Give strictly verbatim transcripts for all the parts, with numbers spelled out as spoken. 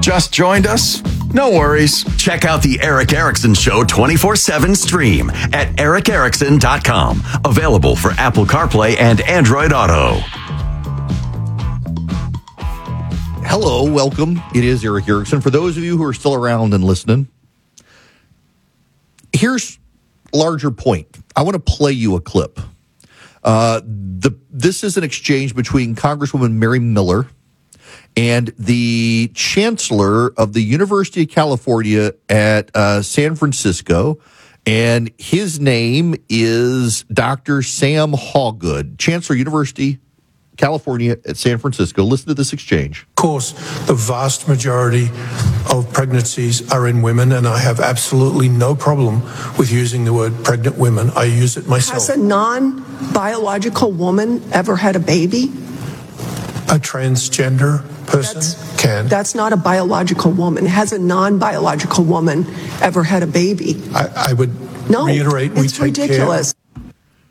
Just joined us? No worries. Check out the Eric Erickson Show twenty-four seven stream at eric erickson dot com. Available for Apple CarPlay and Android Auto. Hello, welcome. It is Eric Erickson. For those of you who are still around and listening, here's a larger point. I want to play you a clip. Uh, the This is an exchange between Congresswoman Mary Miller and the chancellor of the University of California at uh, San Francisco, and his name is Doctor Sam Hawgood, Chancellor, University California at San Francisco. Listen to this exchange. Of course, the vast majority of pregnancies are in women, and I have absolutely no problem with using the word pregnant women. I use it myself. Has a non-biological woman ever had a baby? A transgender person That's, can. That's not a biological woman. Has a non-biological woman ever had a baby? I, I would no, reiterate, we it's take ridiculous. care.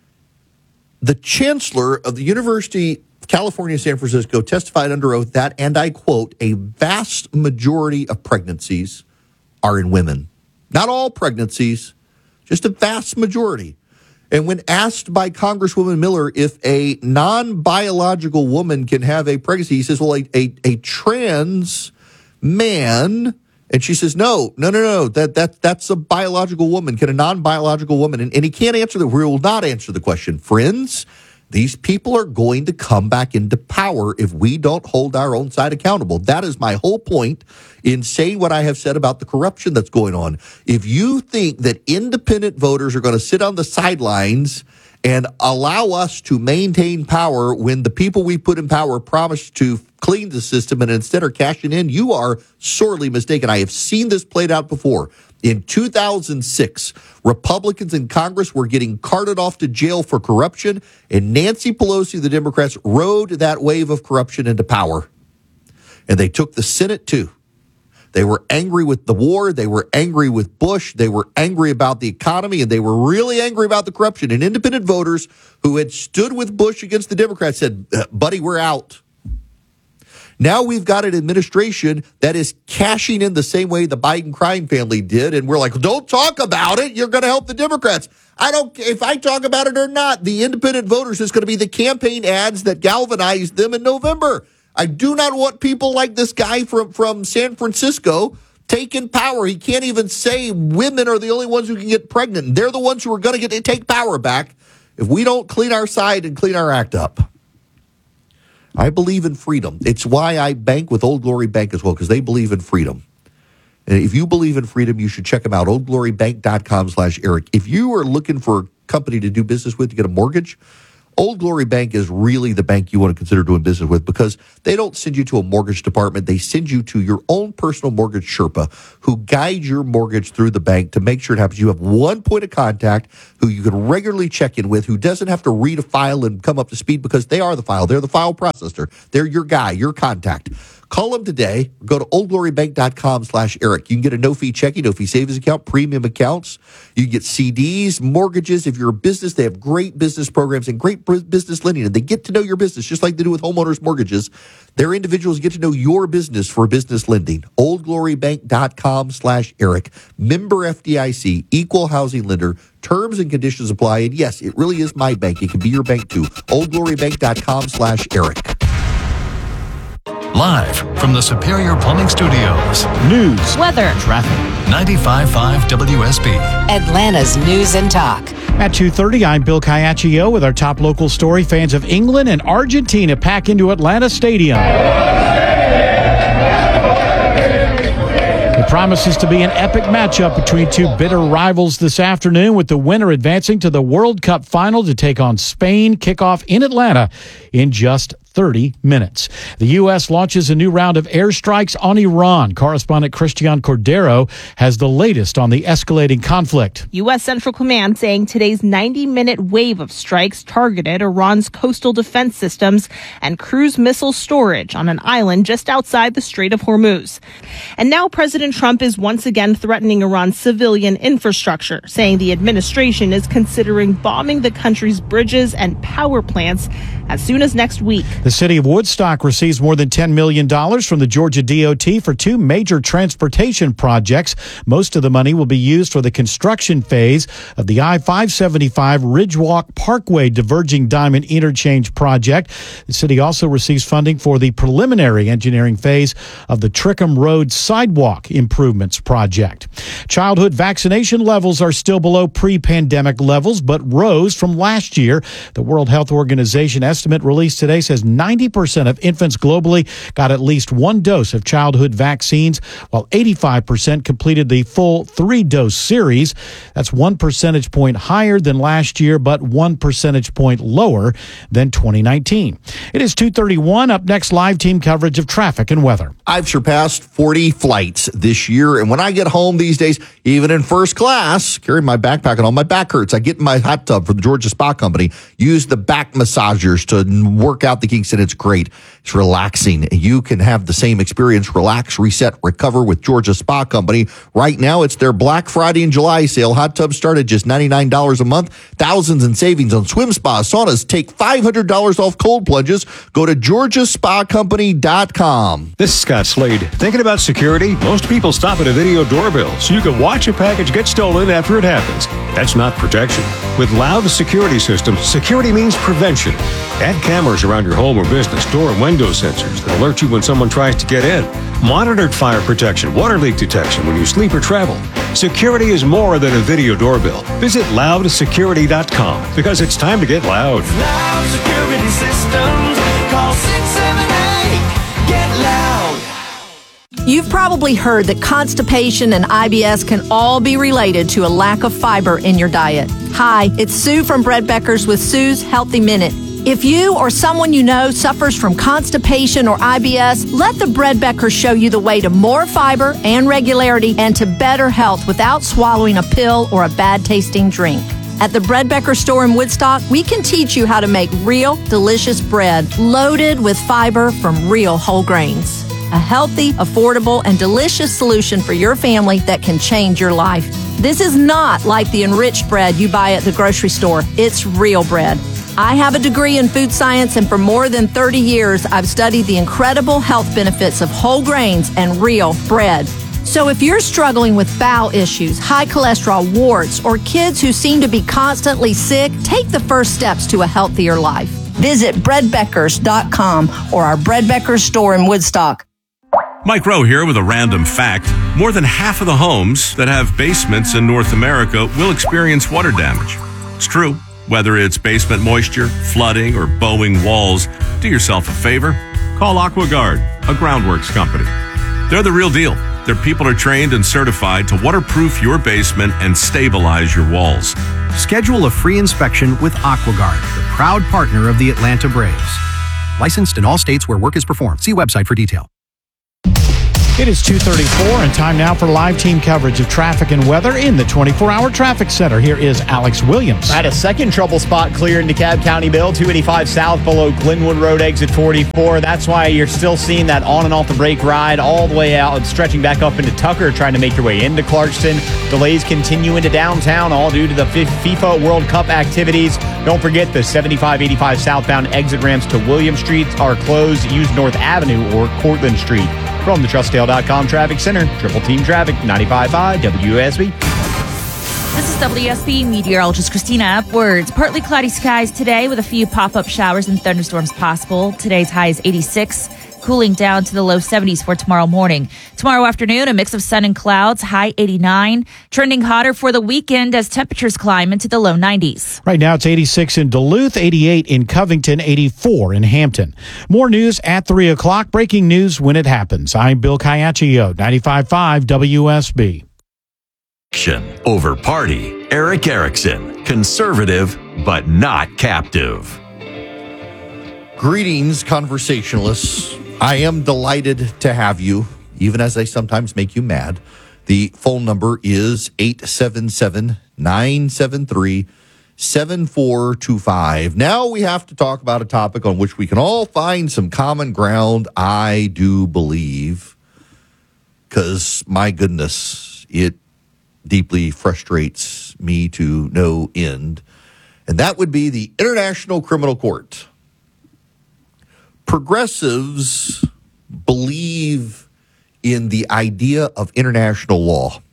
The chancellor of the University of California, San Francisco, testified under oath that, and I quote, a vast majority of pregnancies are in women. Not all pregnancies, just a vast majority. And when asked by Congresswoman Miller if a non-biological woman can have a pregnancy, he says, well, a, a, a trans man, and she says, no, no, no, no, that, that, that's a biological woman. Can a non-biological woman? And, and he can't answer the, we will not answer the question. Friends, these people are going to come back into power if we don't hold our own side accountable. That is my whole point in saying what I have said about the corruption that's going on. If you think that independent voters are going to sit on the sidelines and allow us to maintain power when the people we put in power promise to clean the system and instead are cashing in, you are sorely mistaken. I have seen this played out before. In two thousand six, Republicans in Congress were getting carted off to jail for corruption, and Nancy Pelosi, the Democrats, rode that wave of corruption into power. And they took the Senate, too. They were angry with the war. They were angry with Bush. They were angry about the economy, and they were really angry about the corruption. And independent voters who had stood with Bush against the Democrats said, buddy, we're out. Now we've got an administration that is cashing in the same way the Biden crime family did. And we're like, don't talk about it. You're going to help the Democrats. I don't care if I talk about it or not. The independent voters is going to be the campaign ads that galvanized them in November. I do not want people like this guy from, from San Francisco taking power. He can't even say women are the only ones who can get pregnant. They're the ones who are going to get to take power back if we don't clean our side and clean our act up. I believe in freedom. It's why I bank with Old Glory Bank as well, because they believe in freedom. And if you believe in freedom, you should check them out, old glory bank dot com slash Eric. If you are looking for a company to do business with to get a mortgage, Old Glory Bank is really the bank you want to consider doing business with, because they don't send you to a mortgage department. They send you to your own personal mortgage Sherpa who guides your mortgage through the bank to make sure it happens. You have one point of contact who you can regularly check in with, who doesn't have to read a file and come up to speed, because they are the file. They're the file processor. They're your guy, your contact. Call them today. Go to old glory bank dot com slash Eric. You can get a no-fee checking, no-fee savings account, premium accounts. You can get C Ds, mortgages. If you're a business, they have great business programs and great business lending. And they get to know your business, just like they do with homeowners mortgages. Their individuals get to know your business for business lending. old glory bank dot com slash Eric. Member F D I C, equal housing lender. Terms and conditions apply. And yes, it really is my bank. It can be your bank too. old glory bank dot com slash Eric. Live from the Superior Plumbing Studios. News, weather, traffic. ninety-five point five W S B. Atlanta's News and Talk. At two thirty, I'm Bill Caiaccio with our top local story. Fans of England and Argentina pack into Atlanta Stadium. It promises to be an epic matchup between two bitter rivals this afternoon, with the winner advancing to the World Cup final to take on Spain. Kickoff in Atlanta in just thirty minutes. The U S launches a new round of airstrikes on Iran. Correspondent Christian Cordero has the latest on the escalating conflict. U S Central Command saying today's ninety-minute wave of strikes targeted Iran's coastal defense systems and cruise missile storage on an island just outside the Strait of Hormuz. And now President Trump is once again threatening Iran's civilian infrastructure, saying the administration is considering bombing the country's bridges and power plants as soon as next week. The city of Woodstock receives more than ten million dollars from the Georgia D O T for two major transportation projects. Most of the money will be used for the construction phase of the I five seventy-five Ridgewalk Parkway Diverging Diamond Interchange project. The city also receives funding for the preliminary engineering phase of the Trickham Road Sidewalk Improvements project. Childhood vaccination levels are still below pre-pandemic levels, but rose from last year. The World Health Organization estimate released today says ninety percent of infants globally got at least one dose of childhood vaccines, while eighty-five percent completed the full three-dose series. That's one percentage point higher than last year, but one percentage point lower than twenty nineteen. It is two thirty-one. Up next, live team coverage of traffic and weather. I've surpassed forty flights this year, and when I get home these days, even in first class, carrying my backpack and all, my back hurts. I get in my hot tub from the Georgia Spa Company, use the back massagers to work out the kinks, and it's great. It's relaxing. You can have the same experience, relax, reset, recover with Georgia Spa Company. Right now, it's their Black Friday and July sale. Hot tubs start at just ninety-nine dollars a month. Thousands in savings on swim spas, saunas. Take five hundred dollars off cold plunges. Go to georgia spa company dot com. This is Scott Slade. Thinking about security? Most people stop at a video doorbell so you can watch a package get stolen after it happens. That's not protection. With Loud Security Systems, security means prevention. Add cameras around your home or business, door and window sensors that alert you when someone tries to get in. Monitored fire protection, water leak detection when you sleep or travel. Security is more than a video doorbell. Visit loud security dot com because it's time to get loud. Loud Security Systems. Call six seven eight. Get loud. You've probably heard that constipation and I B S can all be related to a lack of fiber in your diet. Hi, it's Sue from Bread Beckers with Sue's Healthy Minute. If you or someone you know suffers from constipation or I B S, let the Bread Beckers show you the way to more fiber and regularity and to better health without swallowing a pill or a bad-tasting drink. At the Bread Becker store in Woodstock, we can teach you how to make real, delicious bread loaded with fiber from real whole grains. A healthy, affordable, and delicious solution for your family that can change your life. This is not like the enriched bread you buy at the grocery store. It's real bread. I have a degree in food science, and for more than thirty years, I've studied the incredible health benefits of whole grains and real bread. So if you're struggling with bowel issues, high cholesterol, warts, or kids who seem to be constantly sick, take the first steps to a healthier life. Visit bread beckers dot com or our Bread Beckers store in Woodstock. Mike Rowe here with a random fact. More than half of the homes that have basements in North America will experience water damage. It's true. Whether it's basement moisture, flooding, or bowing walls, do yourself a favor. Call AquaGuard, a groundworks company. They're the real deal. Their people are trained and certified to waterproof your basement and stabilize your walls. Schedule a free inspection with AquaGuard, the proud partner of the Atlanta Braves. Licensed in all states where work is performed. See website for detail. It is two thirty-four and time now for live team coverage of traffic and weather in the twenty-four hour traffic center. Here is Alex Williams. I had a second trouble spot clear in DeKalb County, Bill. two eighty-five south below Glenwood Road, exit forty-four. That's why you're still seeing that on and off the brake ride all the way out, stretching back up into Tucker, trying to make your way into Clarkston. Delays continue into downtown, all due to the FIFA World Cup activities. Don't forget the seventy-five eighty-five southbound exit ramps to William Street are closed. Use North Avenue or Cortlandt Street. From the Trustdale dot com Traffic Center, Triple Team Traffic, ninety-five point five W S B. This is W S B meteorologist Christina Upwards. Partly cloudy skies today with a few pop-up showers and thunderstorms possible. Today's high is eighty-six, cooling down to the low seventies for tomorrow morning. Tomorrow afternoon, a mix of sun and clouds, high eighty-nine. Trending hotter for the weekend as temperatures climb into the low nineties. Right now, it's eighty-six in Duluth, eighty-eight in Covington, eighty-four in Hampton. More news at three o'clock. Breaking news when it happens. I'm Bill Caiaccio, ninety-five point five W S B. Over party. Eric Erickson. Conservative, but not captive. Greetings, conversationalists. I am delighted to have you, even as I sometimes make you mad. The phone number is eight seven seven, nine seven three, seven four two five. Now we have to talk about a topic on which we can all find some common ground, I do believe, because, my goodness, it deeply frustrates me to no end. And that would be the International Criminal Court. progressives believe in the idea of international law.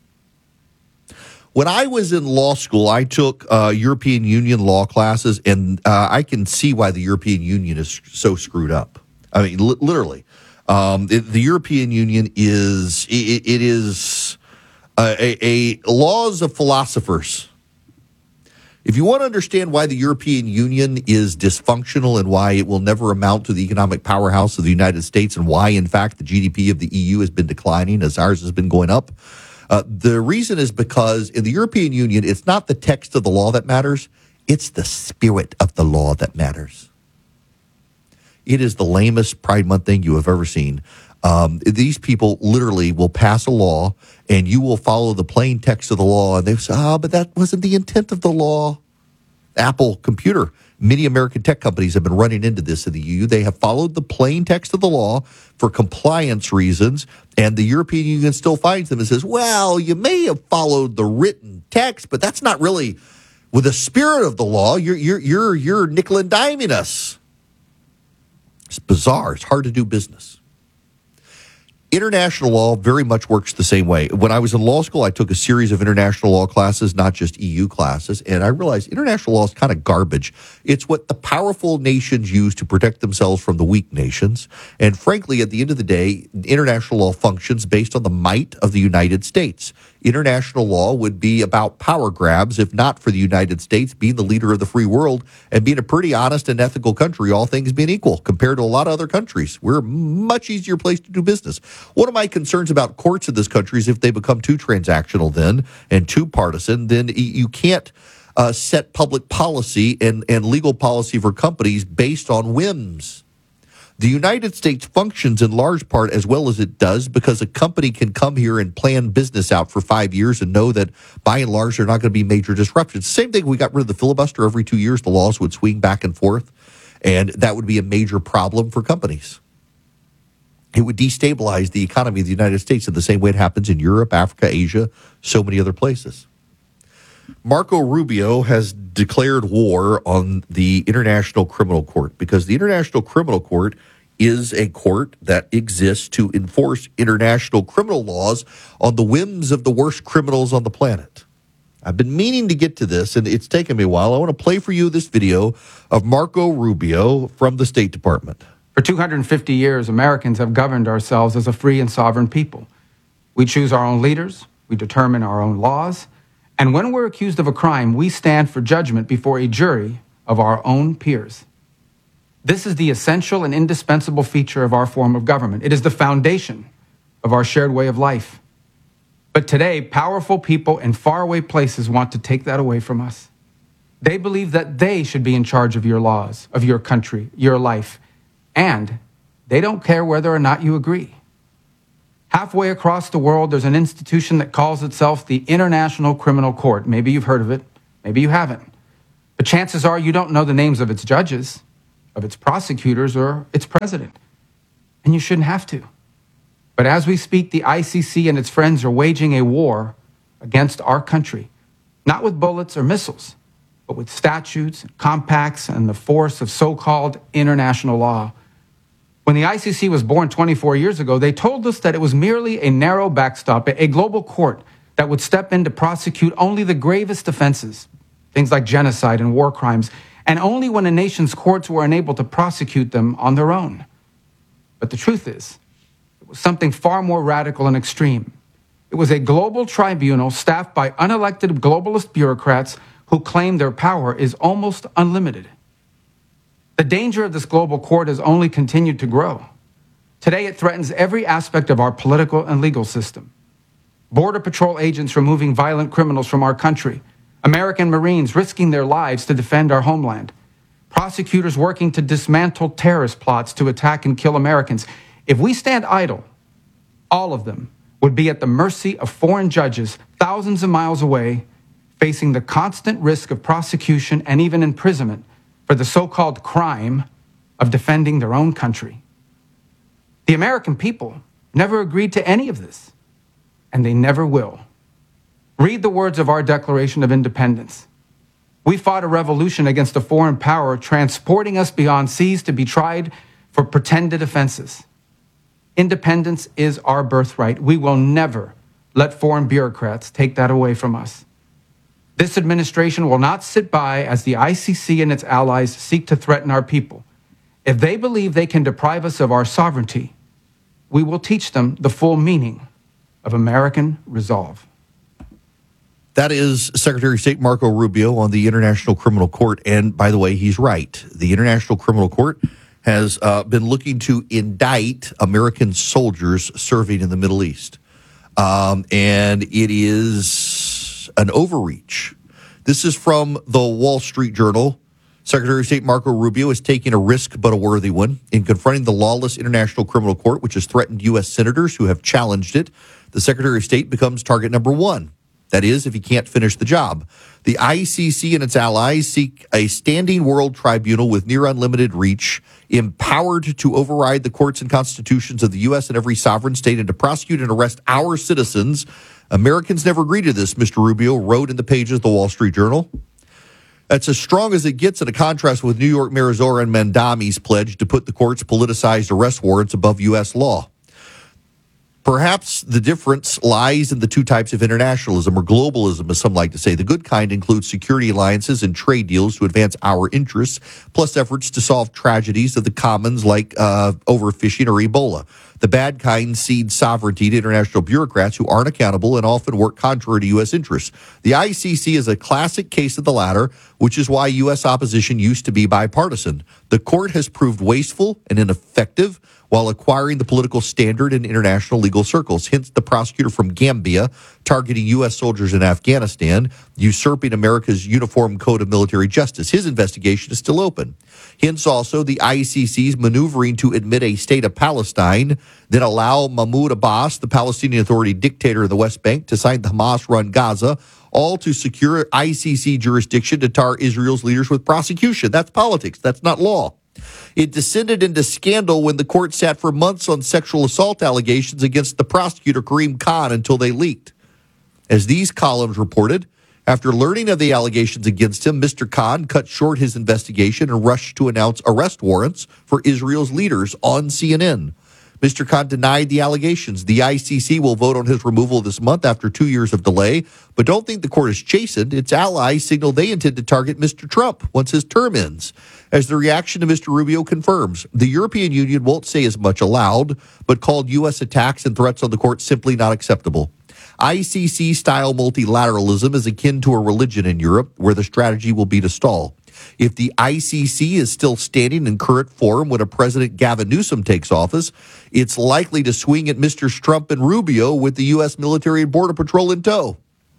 When I was in law school, I took uh, European Union law classes, and uh, I can see why the European Union is so screwed up. I mean, li- literally. Um, it, the European Union is, it, it is a, a, a laws of philosophers. If you want to understand why the European Union is dysfunctional and why it will never amount to the economic powerhouse of the United States and why, in fact, the G D P of the E U has been declining as ours has been going up, uh, the reason is because in the European Union, it's not the text of the law that matters, it's the spirit of the law that matters. It is the lamest Pride Month thing you have ever seen. Um, these people literally will pass a law, and you will follow the plain text of the law, and they say, ah, but that wasn't the intent of the law. Apple Computer, many American tech companies have been running into this in the E U. They have followed the plain text of the law for compliance reasons, and the European Union still finds them and says, well, you may have followed the written text, but that's not really with the spirit of the law. You're, you're, you're, you're nickel and diming us. It's bizarre. It's hard to do business. International law very much works the same way. When I was in law school, I took a series of international law classes, not just E U classes, and I realized international law is kind of garbage. It's what the powerful nations use to protect themselves from the weak nations. And frankly, at the end of the day, international law functions based on the might of the United States. International law would be about power grabs, if not for the United States being the leader of the free world and being a pretty honest and ethical country, all things being equal, compared to a lot of other countries. We're a much easier place to do business. One of my concerns about courts in this country is if they become too transactional then and too partisan, then you can't uh, set public policy and, and legal policy for companies based on whims. The United States functions in large part as well as it does because a company can come here and plan business out for five years and know that by and large there are not going to be major disruptions. Same thing, we got rid of the filibuster every two years, the laws would swing back and forth, and that would be a major problem for companies. It would destabilize the economy of the United States in the same way it happens in Europe, Africa, Asia, so many other places. Marco Rubio has declared war on the International Criminal Court because the International Criminal Court is a court that exists to enforce international criminal laws on the whims of the worst criminals on the planet. I've been meaning to get to this, and it's taken me a while. I want to play for you this video of Marco Rubio from the State Department. For two hundred fifty years, Americans have governed ourselves as a free and sovereign people. We choose our own leaders, we determine our own laws, and when we're accused of a crime, we stand for judgment before a jury of our own peers. This is the essential and indispensable feature of our form of government. It is the foundation of our shared way of life. But today, powerful people in faraway places want to take that away from us. They believe that they should be in charge of your laws, of your country, your life, and they don't care whether or not you agree. Halfway across the world, there's an institution that calls itself the International Criminal Court. Maybe you've heard of it, maybe you haven't. But chances are you don't know the names of its judges, of its prosecutors, or its president. And you shouldn't have to. But as we speak, the I C C and its friends are waging a war against our country, not with bullets or missiles, but with statutes, compacts, and the force of so-called international law. When the I C C was born twenty-four years ago, they told us that it was merely a narrow backstop, a global court that would step in to prosecute only the gravest offenses, things like genocide and war crimes, and only when a nation's courts were unable to prosecute them on their own. But the truth is, it was something far more radical and extreme. It was a global tribunal staffed by unelected globalist bureaucrats who claim their power is almost unlimited. The danger of this global court has only continued to grow. Today, it threatens every aspect of our political and legal system. Border Patrol agents removing violent criminals from our country, American Marines risking their lives to defend our homeland, prosecutors working to dismantle terrorist plots to attack and kill Americans. If we stand idle, all of them would be at the mercy of foreign judges thousands of miles away, facing the constant risk of prosecution and even imprisonment for the so-called crime of defending their own country. The American people never agreed to any of this, and they never will. Read the words of our Declaration of Independence. We fought a revolution against a foreign power transporting us beyond seas to be tried for pretended offenses. Independence is our birthright. We will never let foreign bureaucrats take that away from us. This administration will not sit by as the I C C and its allies seek to threaten our people. If they believe they can deprive us of our sovereignty, we will teach them the full meaning of American resolve. That is Secretary of State Marco Rubio on the International Criminal Court. And by the way, he's right. The International Criminal Court has uh, been looking to indict American soldiers serving in the Middle East. Um, and it is an overreach. This is from the Wall Street Journal. Secretary of State Marco Rubio is taking a risk, but a worthy one, in confronting the lawless International Criminal Court, which has threatened U S senators who have challenged it. The Secretary of State becomes target number one. That is, if he can't finish the job. The I C C and its allies seek a standing world tribunal with near unlimited reach, empowered to override the courts and constitutions of the U S and every sovereign state and to prosecute and arrest our citizens. Americans never agreed to this, Mister Rubio wrote in the pages of the Wall Street Journal. That's as strong as it gets in a contrast with New York Mayor Zoran Mandami's pledge to put the court's politicized arrest warrants above U S law. Perhaps the difference lies in the two types of internationalism, or globalism, as some like to say. The good kind includes security alliances and trade deals to advance our interests, plus efforts to solve tragedies of the commons like uh, overfishing or Ebola. The bad kind cede sovereignty to international bureaucrats who aren't accountable and often work contrary to U S interests. The I C C is a classic case of the latter, which is why U S opposition used to be bipartisan. The court has proved wasteful and ineffective while acquiring the political standard in international legal circles. Hence, the prosecutor from Gambia targeting U S soldiers in Afghanistan, usurping America's Uniform Code of Military Justice. His investigation is still open. Hence, also, the I C C's maneuvering to admit a state of Palestine, then allow Mahmoud Abbas, the Palestinian Authority dictator of the West Bank, to sign the Hamas-run Gaza, all to secure I C C jurisdiction to tar Israel's leaders with prosecution. That's politics. That's not law. It descended into scandal when the court sat for months on sexual assault allegations against the prosecutor Karim Khan until they leaked. As these columns reported, after learning of the allegations against him, Mister Khan cut short his investigation and rushed to announce arrest warrants for Israel's leaders on C N N. Mister Khan denied the allegations. The I C C will vote on his removal this month after two years of delay, but don't think the court is chastened. Its allies signal they intend to target Mister Trump once his term ends. As the reaction to Mister Rubio confirms, the European Union won't say as much aloud, but called U S attacks and threats on the court simply not acceptable. I C C-style multilateralism is akin to a religion in Europe, where the strategy will be to stall. If the I C C is still standing in current form when a President Gavin Newsom takes office, it's likely to swing at Mister Trump and Rubio with the U S military and border patrol in tow.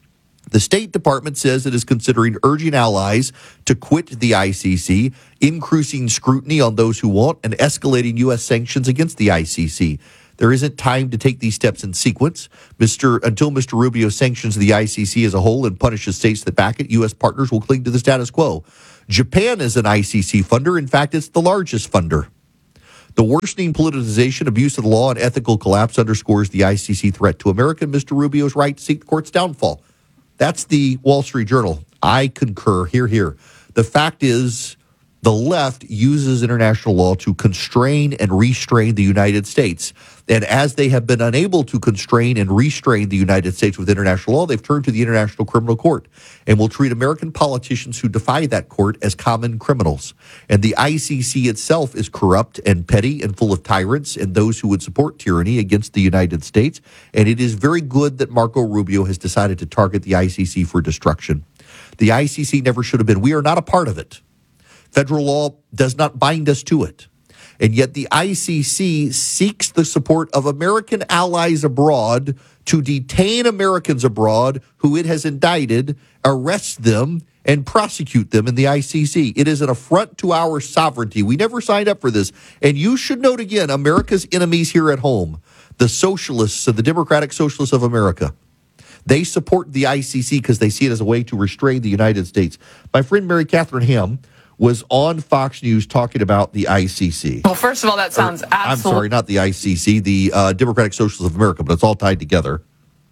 The State Department says it is considering urging allies to quit the I C C, increasing scrutiny on those who won't, and escalating U S sanctions against the I C C. There isn't time to take these steps in sequence. Mister Until Mister Rubio sanctions the I C C as a whole and punishes states that back it, U S partners will cling to the status quo. Japan is an I C C funder. In fact, it's the largest funder. The worsening politicization, abuse of the law, and ethical collapse underscores the I C C threat to America. Mister Rubio's right to seek the court's downfall. That's the Wall Street Journal. I concur. Hear, hear. The fact is, the left uses international law to constrain and restrain the United States. And as they have been unable to constrain and restrain the United States with international law, they've turned to the International Criminal Court and will treat American politicians who defy that court as common criminals. And the I C C itself is corrupt and petty and full of tyrants and those who would support tyranny against the United States. And it is very good that Marco Rubio has decided to target the I C C for destruction. The I C C never should have been. We are not a part of it. Federal law does not bind us to it. And yet the I C C seeks the support of American allies abroad to detain Americans abroad who it has indicted, arrest them, and prosecute them in the I C C. It is an affront to our sovereignty. We never signed up for this. And you should note again, America's enemies here at home, the socialists of the Democratic Socialists of America, they support the I C C because they see it as a way to restrain the United States. My friend Mary Catherine Ham was on Fox News talking about the I C C. Well, first of all, that sounds absolutely... I'm sorry, not the I C C, the uh, Democratic Socialists of America, but it's all tied together.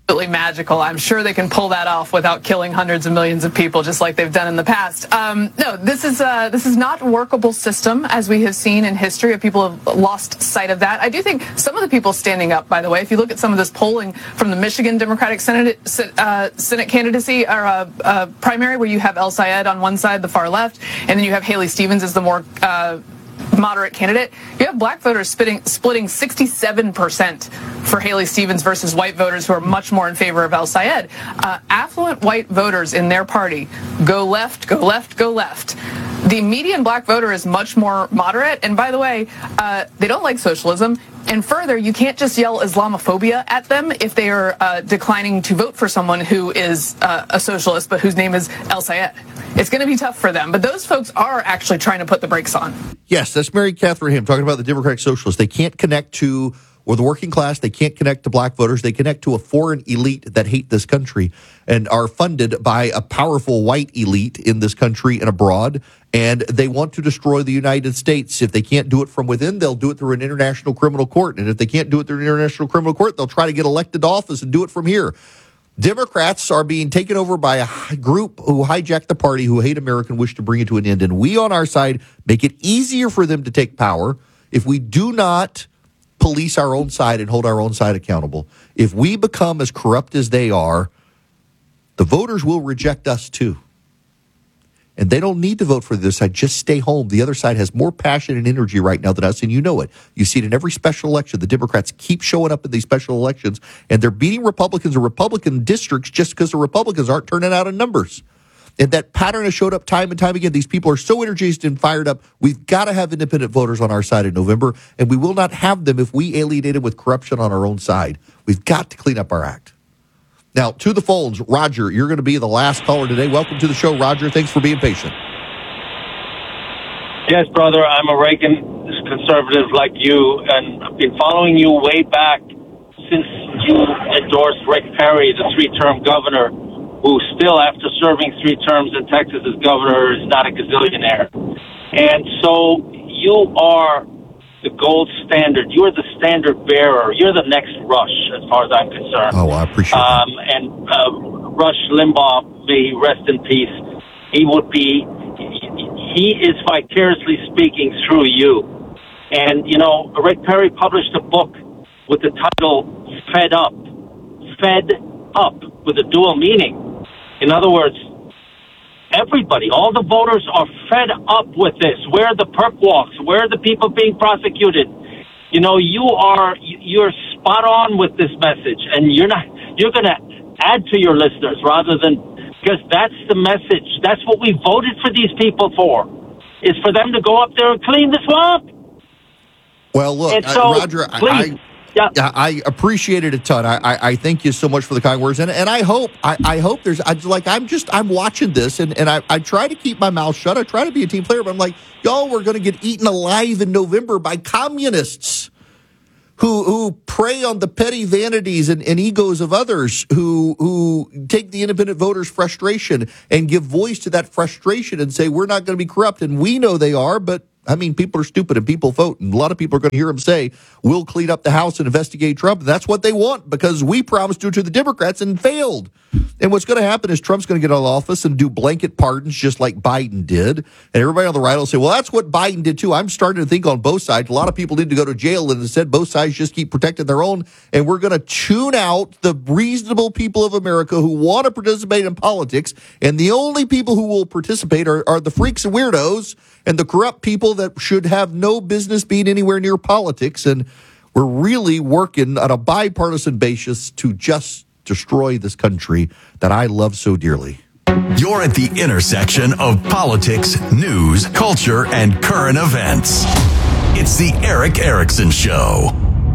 absolutely magical. I'm sure they can pull that off without killing hundreds of millions of people, just like they've done in the past. Um, no, this is uh, this is not a workable system, as we have seen in history. People have lost sight of that. I do think some of the people standing up, by the way, if you look at some of this polling from the Michigan Democratic Senate uh, Senate candidacy or uh, uh, primary, where you have El Sayed on one side, the far left, and then you have Haley Stevens as the more uh, moderate candidate, you have black voters splitting, splitting sixty-seven percent for Haley Stevens versus white voters who are much more in favor of El Sayed. Uh, affluent white voters in their party go left, go left, go left. The median black voter is much more moderate. And by the way, uh, they don't like socialism. And further, you can't just yell Islamophobia at them if they are uh, declining to vote for someone who is uh, a socialist, but whose name is El Sayed. It's going to be tough for them. But those folks are actually trying to put the brakes on. Yes, that's Mary Catherine Ham talking about the Democratic Socialists. They can't connect to or the working class. They can't connect to black voters. They connect to a foreign elite that hate this country and are funded by a powerful white elite in this country and abroad. And they want to destroy the United States. If they can't do it from within, they'll do it through an international criminal court. And if they can't do it through an international criminal court, they'll try to get elected to office and do it from here. Democrats are being taken over by a group who hijacked the party, who hate America and wish to bring it to an end. And we on our side make it easier for them to take power if we do not police our own side and hold our own side accountable. If we become as corrupt as they are, the voters will reject us too. And they don't need to vote for the other side. Just stay home. The other side has more passion and energy right now than us, and you know it. You see it in every special election. The Democrats keep showing up in these special elections, and they're beating Republicans in Republican districts just because the Republicans aren't turning out in numbers. And that pattern has showed up time and time again. These people are so energized and fired up. We've got to have independent voters on our side in November, and we will not have them if we alienate them with corruption on our own side. We've got to clean up our act. Now, to the phones, Roger, you're going to be the last caller today. Welcome to the show, Roger. Thanks for being patient. Yes, brother, I'm a Reagan conservative like you, and I've been following you way back since you endorsed Rick Perry, the three-term governor, who still, after serving three terms in Texas as governor, is not a gazillionaire. And so you are the gold standard. You're the standard bearer. You're the next Rush, as far as I'm concerned. Oh, I appreciate um, that. And uh, Rush Limbaugh, may he rest in peace, he would be, he is vicariously speaking through you. And, you know, Rick Perry published a book with the title Fed Up. Fed Up, with a dual meaning. In other words, everybody, all the voters are fed up with this. Where are the perp walks? Where are the people being prosecuted? You know, you are, you're spot on with this message, and you're not, you're going to add to your listeners rather than, because that's the message. That's what we voted for these people for, is for them to go up there and clean the swamp. Well, look, so, uh, Roger, please, I, I, yeah. I appreciate it a ton. I, I, I thank you so much for the kind words, and and I hope I, I hope there's I, like I'm just I'm watching this, and, and I, I try to keep my mouth shut. I try to be a team player, but I'm like, y'all, we're going to get eaten alive in November by communists who who prey on the petty vanities and, and egos of others, who who take the independent voters' frustration and give voice to that frustration and say we're not going to be corrupt, and we know they are, but. I mean, people are stupid and people vote. And a lot of people are going to hear them say, we'll clean up the House and investigate Trump. And that's what they want because we promised to to the Democrats and failed. And what's going to happen is Trump's going to get out of office and do blanket pardons just like Biden did. And everybody on the right will say, well, that's what Biden did too. I'm starting to think on both sides. A lot of people need to go to jail, and instead both sides just keep protecting their own. And we're going to tune out the reasonable people of America who want to participate in politics. And the only people who will participate are, are the freaks and weirdos and the corrupt people that should have no business being anywhere near politics. And we're really working on a bipartisan basis to just destroy this country that I love so dearly. You're at the intersection of politics, news, culture, and current events. It's the Erick Erickson Show.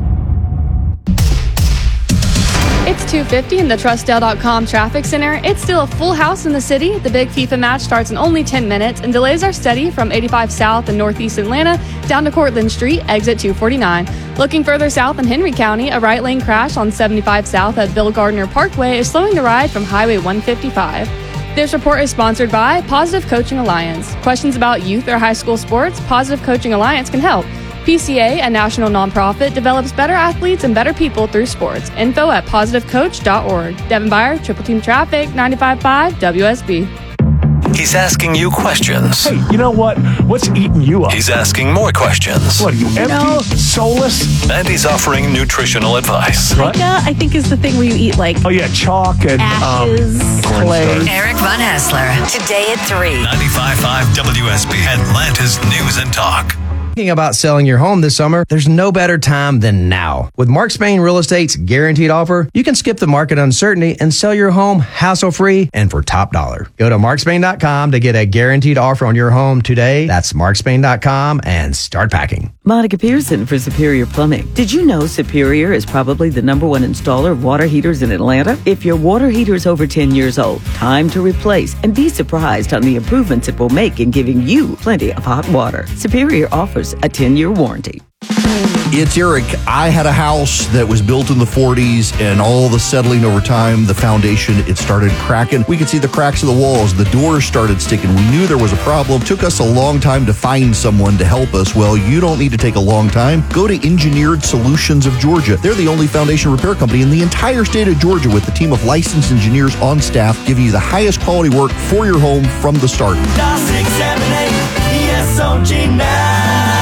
It's two fifty in the Trustdale dot com traffic center. It's still a full house in the city. The big FIFA match starts in only ten minutes, and delays are steady from eighty-five South and Northeast Atlanta down to Cortlandt Street, exit two forty-nine. Looking further south in Henry County, a right lane crash on seventy-five South at Bill Gardner Parkway is slowing the ride from Highway one fifty-five. This report is sponsored by Positive Coaching Alliance. Questions about youth or high school sports? Positive Coaching Alliance can help. P C A, a national nonprofit, develops better athletes and better people through sports. Info at positive coach dot org. Devin Byer, Triple Team Traffic, ninety-five point five W S B. He's asking you questions. Hey, you know what? What's eating you up? He's asking more questions. What are you, empty, know, soulless? And he's offering nutritional advice. Pica, I think, is the thing where you eat like Oh yeah, chalk and ashes, um, clay. Eric Von Hassler, today at three. ninety-five point five W S B, Atlanta's News and Talk. Thinking about selling your home this summer, there's no better time than now. With Mark Spain Real Estate's guaranteed offer, you can skip the market uncertainty and sell your home hassle-free and for top dollar. Go to mark spain dot com to get a guaranteed offer on your home today. That's mark spain dot com and start packing. Monica Pearson for Superior Plumbing. Did you know Superior is probably the number one installer of water heaters in Atlanta? If your water heater is over ten years old, time to replace and be surprised on the improvements it will make in giving you plenty of hot water. Superior offers a ten-year warranty. It's Eric. I had a house that was built in the forties, and all the settling over time, the foundation, it started cracking. We could see the cracks of the walls. The doors started sticking. We knew there was a problem. Took us a long time to find someone to help us. Well, you don't need to take a long time. Go to Engineered Solutions of Georgia. They're the only foundation repair company in the entire state of Georgia with a team of licensed engineers on staff giving you the highest quality work for your home from the start. Dial six seven eight E S O G now.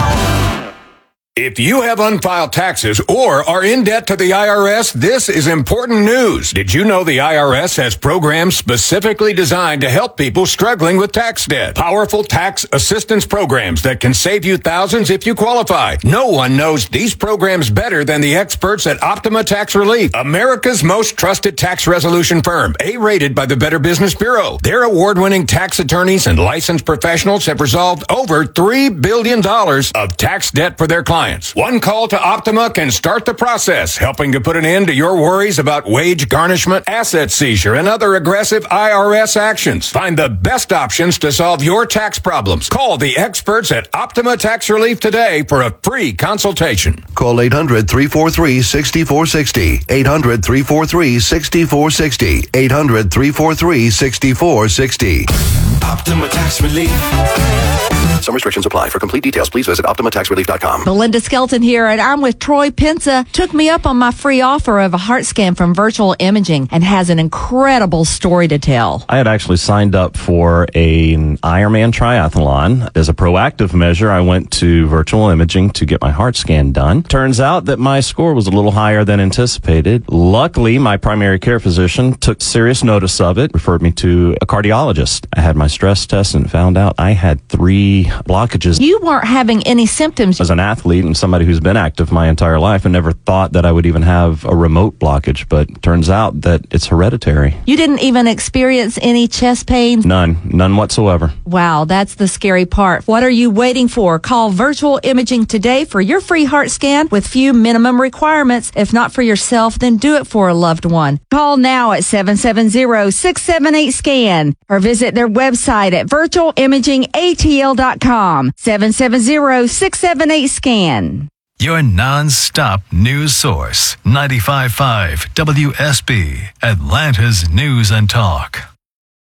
If you have unfiled taxes or are in debt to the I R S, this is important news. Did you know the I R S has programs specifically designed to help people struggling with tax debt? Powerful tax assistance programs that can save you thousands if you qualify. No one knows these programs better than the experts at Optima Tax Relief, America's most trusted tax resolution firm, A-rated by the Better Business Bureau. Their award-winning tax attorneys and licensed professionals have resolved over three billion dollars of tax debt for their clients. One call to Optima can start the process, helping to put an end to your worries about wage garnishment, asset seizure, and other aggressive I R S actions. Find the best options to solve your tax problems. Call the experts at Optima Tax Relief today for a free consultation. Call eight hundred, three four three, six four six zero. eight hundred, three four three, six four six zero. eight hundred, three four three, six four six zero. Optima Tax Relief. Some restrictions apply. For complete details, please visit optima tax relief dot com. Belinda Skelton here, and I'm with Troy Pensa. Took me up on my free offer of a heart scan from Virtual Imaging and has an incredible story to tell. I had actually signed up for a, an Ironman triathlon. As a proactive measure, I went to Virtual Imaging to get my heart scan done. Turns out that my score was a little higher than anticipated. Luckily, my primary care physician took serious notice of it, referred me to a cardiologist. I had my stress test and found out I had three blockages. You weren't having any symptoms. As an athlete and somebody who's been active my entire life, I never thought that I would even have a remote blockage, but turns out that it's hereditary. You didn't even experience any chest pain? None. None whatsoever. Wow, that's the scary part. What are you waiting for? Call Virtual Imaging today for your free heart scan with few minimum requirements. If not for yourself, then do it for a loved one. Call now at seven seven zero, six seven eight, SCAN or visit their website at virtual imaging A T L dot com. seven seven zero, six seven eight, SCAN. Your non-stop news source, ninety-five point five W S B, Atlanta's News and Talk.